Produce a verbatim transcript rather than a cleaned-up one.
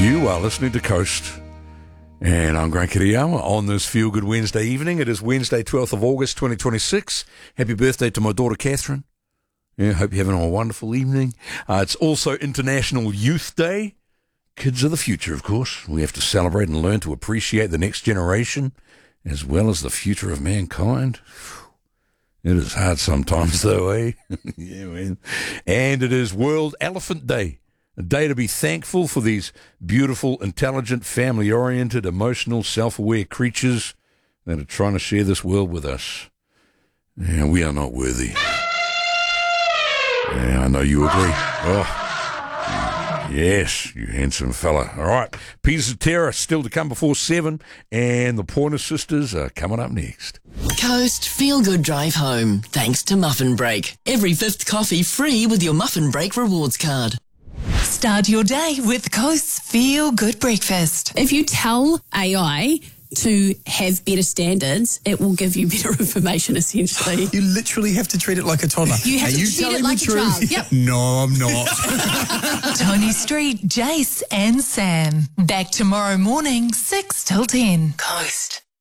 You are listening to Coast, and I'm Grant Kiriawa on this Feel Good Wednesday evening. It is Wednesday, twelfth of August, twenty twenty-six. Happy birthday to my daughter, Catherine. Yeah, hope you're having a wonderful evening. Uh, it's also International Youth Day. Kids are the future, of course. We have to celebrate and learn to appreciate the next generation as well as the future of mankind. It is hard sometimes, though, eh? Yeah, man. And it is World Elephant Day. A day to be thankful for these beautiful, intelligent, family-oriented, emotional, self-aware creatures that are trying to share this world with us. Yeah, we are not worthy. Yeah, I know you agree. Oh, yes, you handsome fella. All right, Pieces of Terror still to come before seven, and the Pointer Sisters are coming up next. Coast Feel Good Drive Home, thanks to Muffin Break. Every fifth coffee free with your Muffin Break rewards card. Start your day with Coast's Feel Good Breakfast. If you tell A I to have better standards, it will give you better information, essentially. You literally have to treat it like a toddler. You have Are to you treat telling it like the a truth? child. Yep. No, I'm not. Tony Street, Jace and Sam. Back tomorrow morning, six till ten. Coast.